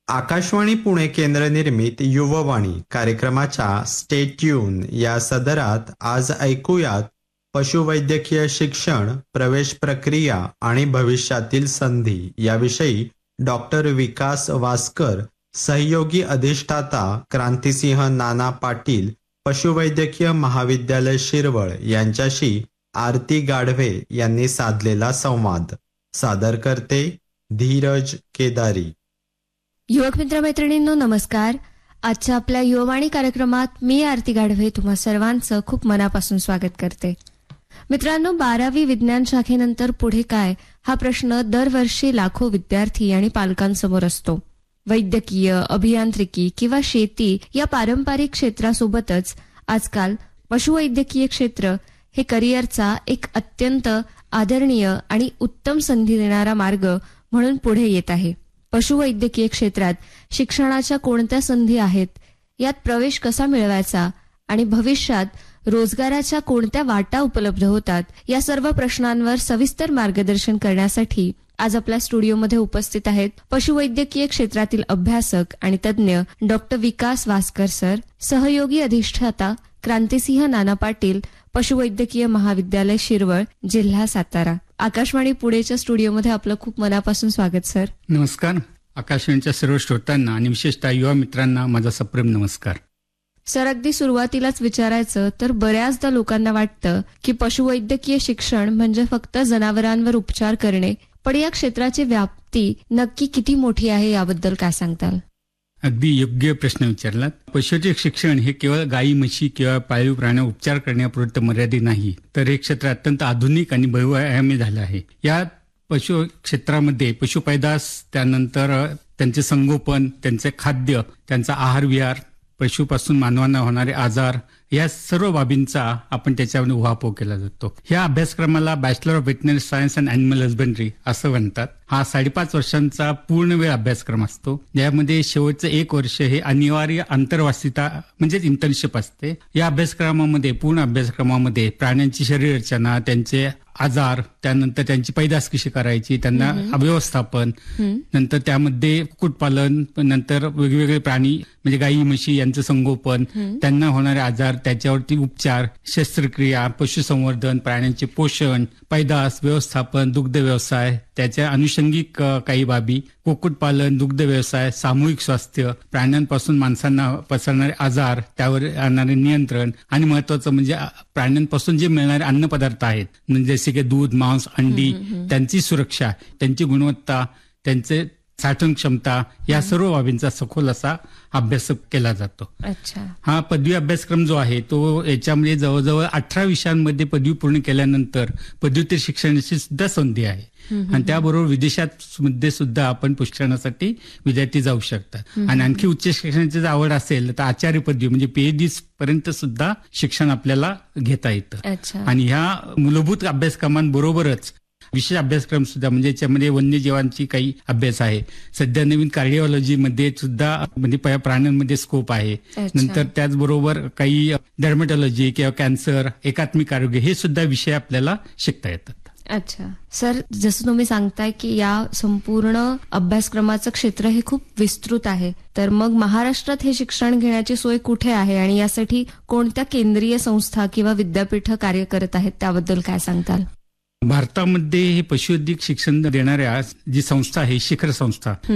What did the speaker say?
आकाशवाणी पुणे केंद्र निर्मित युववाणी कार्यक्रमाच्या स्टे ट्यून या सदरात आज ऐकूयात पशुवैद्यकीय शिक्षण, प्रवेश प्रक्रिया आणि भविष्यातील संधी याविषयी डॉक्टर विकास वासकर, सहयोगी अधिष्ठाता क्रांतिसिंह नाना पाटील, पशुवैद्यकीय महाविद्यालय शिरवळ यांच्याशी आरती गाढवे यांनी साधलेला संवाद. सादर करते धीरज केदारी. युवक मित्रमैत्रिणींनो नमस्कार. आजच्या आपल्या युववाणी कार्यक्रमात मी आरती गाढवे तुम्हा सर्वांचं खूप मनापासून स्वागत करते. मित्रांनो, 12वी विज्ञान शाखेनंतर पुढे काय हा प्रश्न दरवर्षी लाखो विद्यार्थी आणि पालकांसमोर असतो. वैद्यकीय, अभियांत्रिकी किंवा शेती या पारंपरिक क्षेत्रासोबतच आजकाल पशुवैद्यकीय क्षेत्र हे करिअरचा एक अत्यंत आदरणीय आणि उत्तम संधी देणारा मार्ग म्हणून पुढे येत आहे. पशुवैद्यकीय क्षेत्रात शिक्षणाच्या कोणत्या संधी आहेत, यात प्रवेश कसा मिळवायचा आणि भविष्यात रोजगाराच्या कोणत्या वाटा उपलब्ध होतात, या सर्व प्रश्नांवर सविस्तर मार्गदर्शन करण्यासाठी आज आपल्या स्टुडिओमध्ये उपस्थित आहेत पशुवैद्यकीय क्षेत्रातील अभ्यासक आणि तज्ज्ञ डॉक्टर विकास वासकर सर, सहयोगी अधिष्ठाता क्रांतिसिंह नाना पाटील, पशुवैद्यकीय महाविद्यालय शिरवळ, जिल्हा सातारा. आकाशवाणी पुणेच्या स्टुडिओमध्ये आपलं खूप मनापासून स्वागत सर. नमस्कार. आकाशवाणीच्या सर्व श्रोत्यांना आणि विशेषतः युवा मित्रांना माझा सप्रेम नमस्कार. सर, अगदी सुरुवातीलाच विचारायचं तर बऱ्याचदा लोकांना वाटतं की पशुवैद्यकीय शिक्षण म्हणजे फक्त जनावरांवर उपचार करणे, पण या क्षेत्राची व्याप्ती नक्की किती मोठी आहे याबद्दल काय सांगताल? अगदी योग्य प्रश्न विचारलात. पशुवैद्यक शिक्षण हे केवळ गायी, म्हशी किंवा पाळीव प्राण्यांवर उपचार करण्यापुरतं मर्यादित नाही, तर हे क्षेत्र अत्यंत आधुनिक आणि बहुआयामी झालं आहे. या पशु क्षेत्रामध्ये पशुपैदास, त्यानंतर त्यांचे संगोपन, त्यांचे खाद्य, त्यांचा आहार विहार, पशुपासून मानवांना होणारे आजार, या सर्व बाबींचा आपण त्याच्यामध्ये उहापोह केला जातो. या अभ्यासक्रमाला bachelor of veterinary science and animal husbandry असं म्हणतात. हा 5.5 वर्षांचा पूर्ण वेळ अभ्यासक्रम असतो. यामध्ये शेवटचं 1 वर्ष हे अनिवार्य आंतरवासिता म्हणजेच इंटर्नशिप असते. या अभ्यासक्रमामध्ये, पूर्ण अभ्यासक्रमामध्ये प्राण्यांची शरीर रचना, त्यांचे आजार, त्यानंतर त्यांची पैदास कशी करायची, त्यांना व्यवस्थापन, नंतर त्यामध्ये कुक्कुटपालन, नंतर वेगवेगळे प्राणी म्हणजे गायी, म्हशी यांचं संगोपन, त्यांना होणारे आजार, त्याच्यावरती उपचार, शस्त्रक्रिया, पशुसंवर्धन, प्राण्यांचे पोषण, पैदास, व्यवस्थापन, दुग्ध व्यवसाय, त्याच्या अनुषंगिक काही बाबी, कुक्कुटपालन, दुग्ध व्यवसाय, सामूहिक स्वास्थ्य, प्राण्यांपासून माणसांना पसरणारे आजार, त्यावर आणणारे नियंत्रण, आणि महत्वाचं म्हणजे प्राण्यांपासून जे मिळणारे अन्नपदार्थ आहेत, म्हणजे जसे की दूध, मांस, अंडी, त्यांची सुरक्षा, त्यांची गुणवत्ता, त्यांचे साठवण क्षमता, या सर्व बाबींचा सखोल असा अभ्यास केला जातो. अच्छा. हा पदवी अभ्यासक्रम जो आहे तो याच्यामध्ये जवळजवळ 18 विषयांमध्ये पदवी पूर्ण केल्यानंतर पदव्युत्तर शिक्षणाची सुद्धा संधी आहे. आणि त्याबरोबर विदेशात मध्ये सुद्धा आपण शिक्षणासाठी विद्यार्थी जाऊ शकतात. आणि आणखी उच्च शिक्षणाची जर आवड असेल तर आचार्य पदवी म्हणजे PhD पर्यंत सुद्धा शिक्षण आपल्याला घेता येतं. आणि ह्या मूलभूत अभ्यासक्रमांबरोबरच विशेष अभ्यासक्रम सुद्धा म्हणजे याच्यामध्ये वन्यजीवांची काही अभ्यास आहे. सध्या नवीन कार्डिओलॉजी मध्ये सुद्धा म्हणजे प्राण्यांमध्ये स्कोप आहे. नंतर त्याचबरोबर काही डर्मेटॉलॉजी किंवा कॅन्सर, एकात्मिक आरोग्य, हे सुद्धा विषय आपल्याला शिकता येतात. अच्छा सर, जसं तुम्ही सांगताय की या संपूर्ण अभ्यासक्रमाचं क्षेत्र हे खूप विस्तृत आहे, तर मग महाराष्ट्रात हे शिक्षण घेण्याची सोय कुठे आहे आणि यासाठी कोणत्या केंद्रीय संस्था किंवा विद्यापीठ कार्य करत आहेत त्याबद्दल काय सांगताल? भारतामध्ये हे पशुवैद्यक शिक्षण देणाऱ्या जी संस्था आहे, शिखर संस्था,